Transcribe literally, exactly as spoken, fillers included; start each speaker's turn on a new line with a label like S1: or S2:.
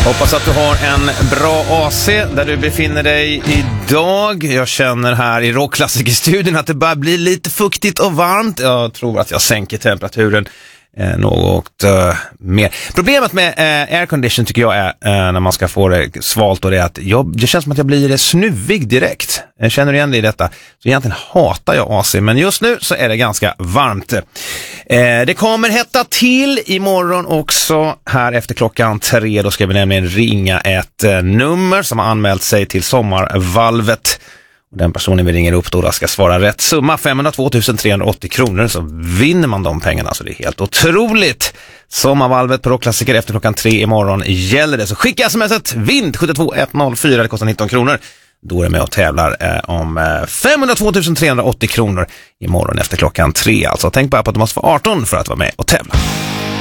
S1: Hoppas att du har en bra A C där du befinner dig idag. Jag känner här i Rockklassikerstudion att det börjar bli lite fuktigt och varmt. Jag tror att jag sänker temperaturen eh, något eh, mer. Problemet med eh, aircondition tycker jag är eh, när man ska få det svalt och det är att jag, det känns som att jag blir snuvig direkt. Jag känner igen det i detta. Så egentligen hatar jag A C, men just nu så är det ganska varmt. Eh, det kommer hetta till imorgon också här efter klockan tre. Då ska vi nämligen ringa ett eh, nummer som har anmält sig till sommarvalvet. Och den personen vi ringer upp då ska svara rätt summa, femhundratvå tusen trehundraåttio kronor, så vinner man de pengarna. Så det är helt otroligt. Sommarvalvet på Rockklassiker efter klockan tre imorgon gäller det. Så skicka smset vind sju två ett noll fyra, det kostar nitton kronor. Då är det med och tävlar eh, om eh, femhundratvå tusen trehundraåttio kronor imorgon efter klockan tre. Alltså tänk bara på att du måste vara arton för att vara med och tävla.